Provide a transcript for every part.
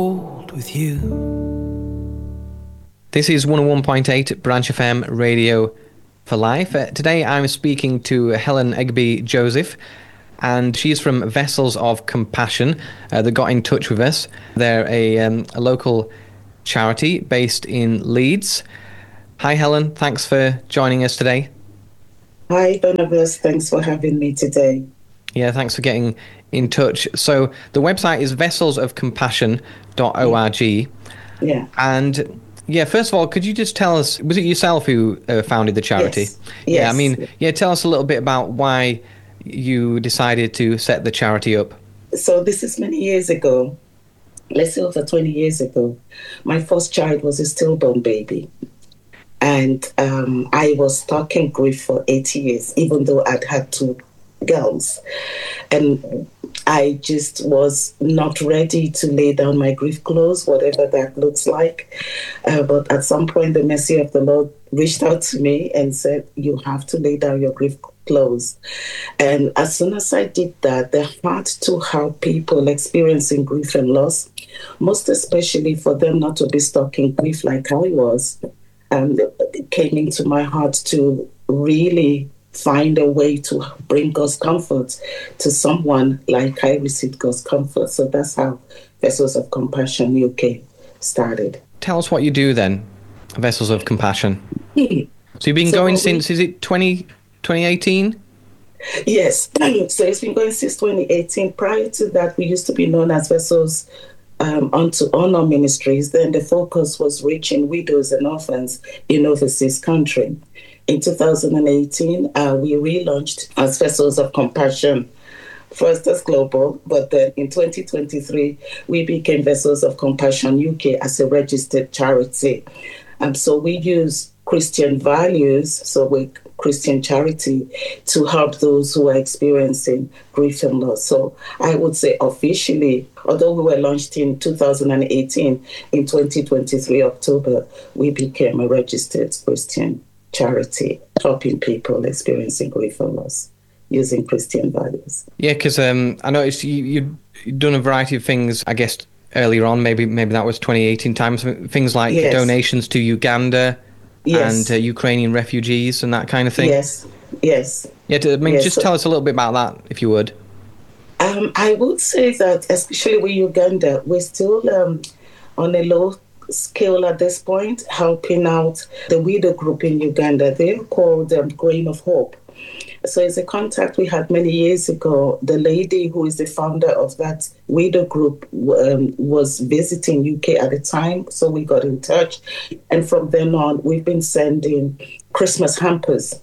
With you. This is 101.8 Branch FM Radio for Life. Today I'm speaking to Helen Egby Joseph, and she's from Vessels of Compassion that got in touch with us. They're a local charity based in Leeds. Hi Helen, thanks for joining us today. Hi Barnabas, thanks for having me today. Yeah, thanks for getting in touch. So the website is vesselsofcompassion.org. Yeah. And yeah, first of all, could you just tell us, was it yourself who founded the charity? Yes. Tell us a little bit about why you decided to set the charity up. So this is many years ago, let's say over 20 years ago. My first child was a stillborn baby. And I was stuck in grief for 8 years, even though I'd had two girls. And I just was not ready to lay down my grief clothes, whatever that looks like. But at some point, the mercy of the Lord reached out to me and said, you have to lay down your grief clothes. And as soon as I did that, the heart to help people experiencing grief and loss, most especially for them not to be stuck in grief like I was, it came into my heart to really find a way to bring God's comfort to someone like I received God's comfort. So that's how Vessels of Compassion UK started. Tell us what you do then, Vessels of Compassion. So you've been going since, is it 2018? Yes, so it's been going since 2018. Prior to that, we used to be known as Vessels unto Honor Ministries. Then the focus was reaching widows and orphans in overseas country. In 2018, we relaunched as Vessels of Compassion, first as global, but then in 2023, we became Vessels of Compassion UK as a registered charity. So we use Christian values, so we're Christian charity, to help those who are experiencing grief and loss. So I would say officially, although we were launched in 2018, in 2023 October, we became a registered Christian charity, helping people experiencing grief and loss using Christian values. Yeah, because I noticed you've done a variety of things, I guess, earlier on, maybe that was 2018 times, things like donations to Uganda and Ukrainian refugees and that kind of thing. Yes. Yeah, just tell us a little bit about that, if you would. I would say that, especially with Uganda, we're still on a low scale at this point, helping out the widow group in Uganda. They're called Grain of Hope. So it's a contact we had many years ago. The lady who is the founder of that widow group was visiting UK at the time, so we got in touch. And from then on, we've been sending Christmas hampers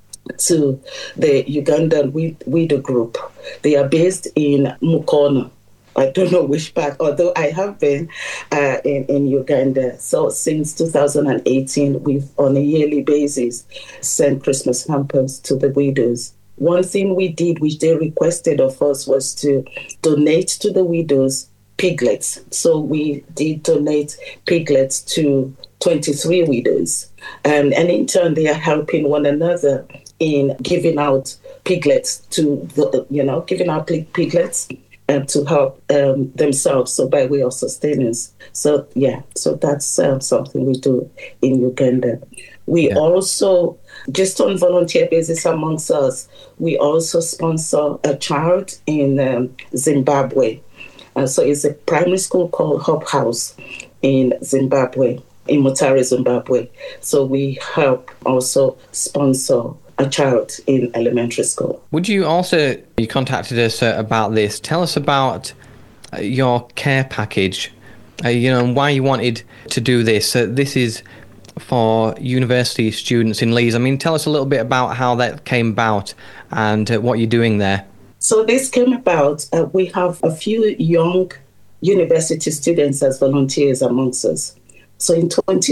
to the Ugandan widow group. They are based in Mukono. I don't know which part, although I have been in Uganda. So since 2018, we've on a yearly basis sent Christmas hampers to the widows. One thing we did, which they requested of us, was to donate to the widows piglets. So we did donate piglets to 23 widows. And in turn, they are helping one another in giving out piglets to giving out piglets to help themselves, so by way of sustenance. So that's something we do in Uganda. We also, just on volunteer basis amongst us, we also sponsor a child in Zimbabwe. So it's a primary school called Hope House in Zimbabwe, in Mutare, Zimbabwe. So we help also sponsor a child in elementary school. Would you also, you contacted us about this, tell us about your care package, and why you wanted to do this. This is for university students in Leeds. I mean, tell us a little bit about how that came about and what you're doing there. So this came about, we have a few young university students as volunteers amongst us. So in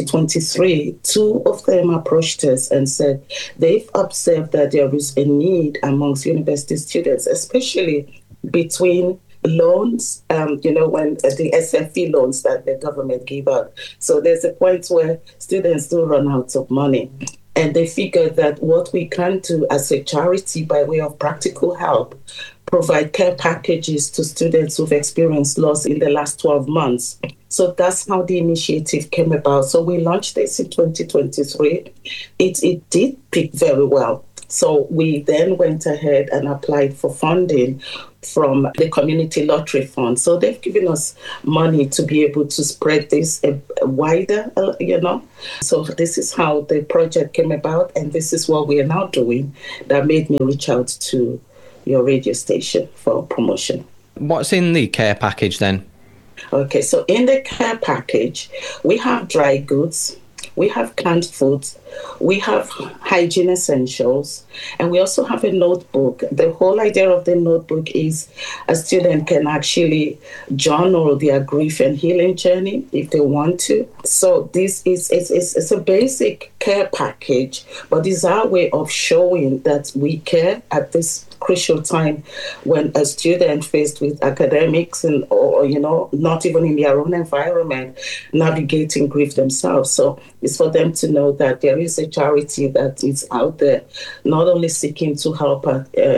2023, two of them approached us and said they've observed that there is a need amongst university students, especially between loans, when the SFE loans that the government gave out. So there's a point where students do run out of money. And they figured that what we can do as a charity by way of practical help provide care packages to students who've experienced loss in the last 12 months. So that's how the initiative came about. So we launched this in 2023. It did pick very well. So we then went ahead and applied for funding from the Community Lottery Fund. So they've given us money to be able to spread this wider, So this is how the project came about, and this is what we are now doing that made me reach out to your radio station for promotion. What's in the care package then? Okay, so in the care package, we have dry goods, we have canned foods, we have hygiene essentials, and we also have a notebook. The whole idea of the notebook is a student can actually journal their grief and healing journey if they want to. So this is it's a basic care package, but it's our way of showing that we care at this crucial time when a student faced with academics and or not even in their own environment navigating grief themselves. So it's for them to know that there is a charity that is out there not only seeking to help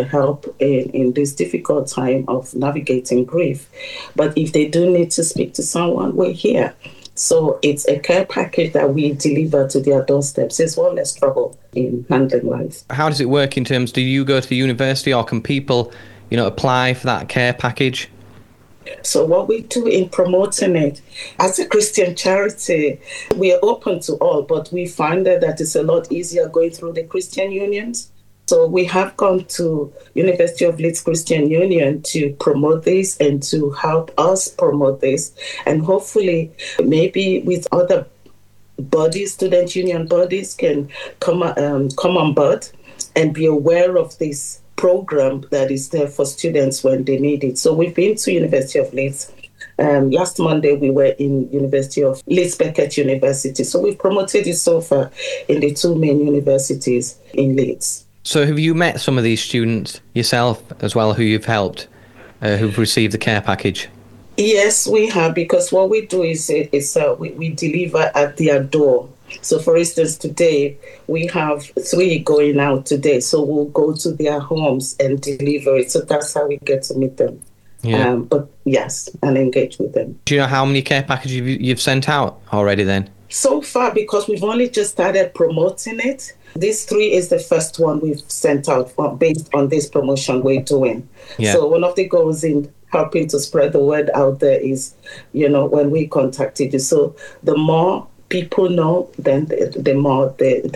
in this difficult time of navigating grief, but if they do need to speak to someone, we're here. So it's a care package that we deliver to their doorsteps. It's one less trouble in handling life. How does it work in terms, do you go to the university or can people, apply for that care package? So what we do in promoting it, as a Christian charity, we are open to all, but we find that it's a lot easier going through the Christian unions. So we have gone to University of Leeds Christian Union to promote this and to help us promote this. And hopefully, maybe with other bodies, student union bodies can come on board and be aware of this program that is there for students when they need it. So we've been to University of Leeds. Last Monday, we were in University of Leeds Beckett University. So we've promoted it so far in the two main universities in Leeds. So have you met some of these students yourself as well who you've helped, who've received the care package? Yes, we have, because what we do is we deliver at their door. So, for instance, today we have 3 going out today. So we'll go to their homes and deliver it. So that's how we get to meet them. Yeah. But yes, and engage with them. Do you know how many care packages you've sent out already then? So far, because we've only just started promoting it, this 3 is the first one we've sent out based on this promotion we're doing. Yeah. So one of the goals in helping to spread the word out there is, when we contacted you. So the more people know, then the more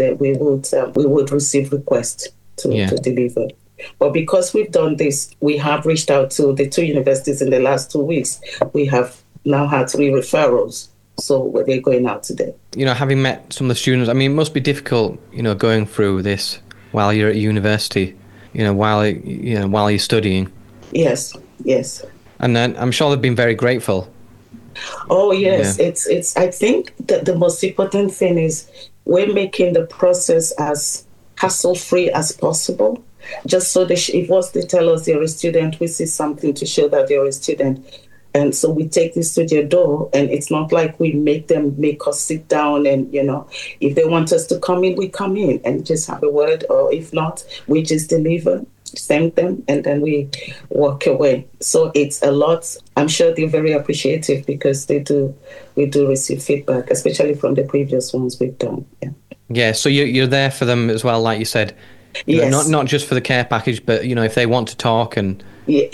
we would receive requests to deliver. But because we've done this, we have reached out to the 2 universities in the last 2 weeks. We have now had 3 referrals. So they're going out today. Having met some of the students, I mean, it must be difficult, going through this while you're at university, while you're studying. Yes. And then I'm sure they've been very grateful. Oh, yes. Yeah. It's. I think that the most important thing is we're making the process as hassle-free as possible. Just so if once they tell us they're a student, we see something to show that they're a student. And so we take this to their door, and it's not like we make us sit down and, if they want us to come in, we come in and just have a word, or if not, we just deliver, thank them, and then we walk away. So it's a lot. I'm sure they're very appreciative because we do receive feedback, especially from the previous ones we've done. Yeah, so you're there for them as well, like you said. Yes. Not just for the care package, but, if they want to talk and...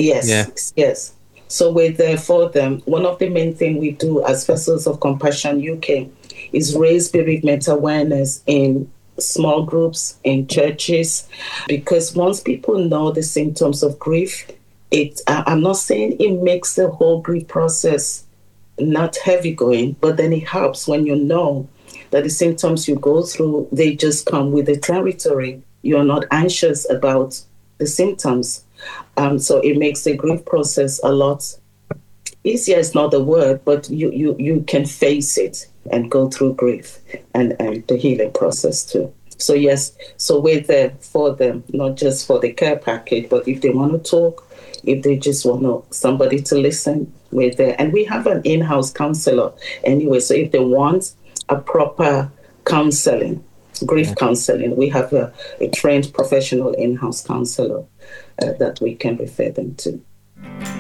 Yes. So we're there for them. One of the main things we do as Vessels of Compassion UK is raise bereavement awareness in small groups, in churches, because once people know the symptoms of grief, I'm not saying it makes the whole grief process not heavy going, but then it helps when you know that the symptoms you go through, they just come with the territory. You're not anxious about the symptoms. So it makes the grief process a lot easier. Is not the word, but you can face it and go through grief and the healing process too. So yes, so we're there for them, not just for the care package, but if they want to talk, if they just want somebody to listen, we're there. And we have an in-house counselor anyway. So if they want a proper counseling, grief counseling, we have a trained professional in-house counselor. that we can refer them to.